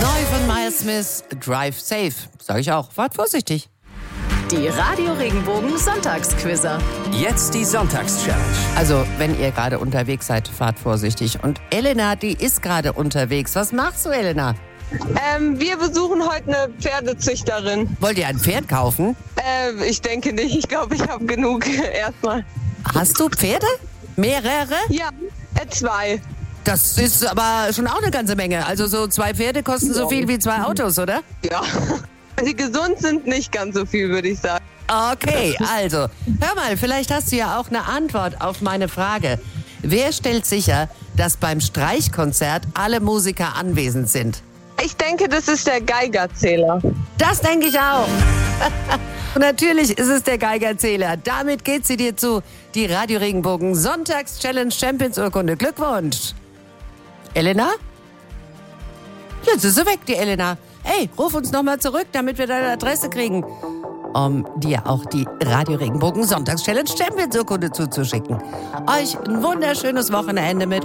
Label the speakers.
Speaker 1: Neu von Miles Smith, Drive Safe. Sag ich auch, fahrt vorsichtig.
Speaker 2: Die Radio Regenbogen Sonntagsquizzer.
Speaker 3: Jetzt die Sonntagschallenge.
Speaker 1: Also, wenn ihr gerade unterwegs seid, fahrt vorsichtig. Und Elena, die ist gerade unterwegs. Was machst du, Elena?
Speaker 4: Wir besuchen heute eine Pferdezüchterin.
Speaker 1: Wollt ihr ein Pferd kaufen?
Speaker 4: Ich denke nicht. Ich glaube, ich habe genug erstmal.
Speaker 1: Hast du Pferde? Mehrere?
Speaker 4: Ja, 2.
Speaker 1: Das ist aber schon auch eine ganze Menge. Also so 2 Pferde kosten so viel wie 2 Autos, oder?
Speaker 4: Ja. Die gesund sind, nicht ganz so viel, würde ich sagen.
Speaker 1: Okay, also, hör mal, vielleicht hast du ja auch eine Antwort auf meine Frage. Wer stellt sicher, dass beim Streichkonzert alle Musiker anwesend sind?
Speaker 4: Ich denke, das ist der Geigerzähler.
Speaker 1: Das denke ich auch. Und natürlich ist es der Geigerzähler. Damit geht sie dir zu. Die Radio Regenbogen Sonntags-Challenge Champions Urkunde. Glückwunsch. Elena? Jetzt ist sie weg, die Elena. Hey, ruf uns nochmal zurück, damit wir deine Adresse kriegen, um dir auch die Radio Regenbogen Sonntags-Challenge Champions Urkunde zuzuschicken. Euch ein wunderschönes Wochenende mit